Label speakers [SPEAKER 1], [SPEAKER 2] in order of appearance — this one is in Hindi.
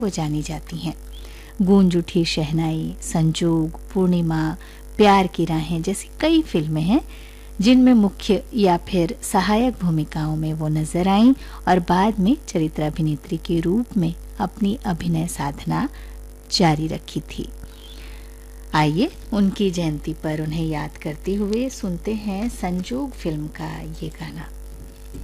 [SPEAKER 1] वो जानी जाती हैं। गूंज उठी शहनाई, संजोग, पूर्णिमा, प्यार की राहें जैसी कई फिल्में हैं जिनमें मुख्य या फिर सहायक भूमिकाओं में वो नजर आईं और बाद में चरित्र अभिनेत्री के रूप में अपनी अभिनय साधना जारी रखी थी। आइए उनकी जयंती पर उन्हें याद करते हुए सुनते हैं संजोग फिल्म का ये गाना।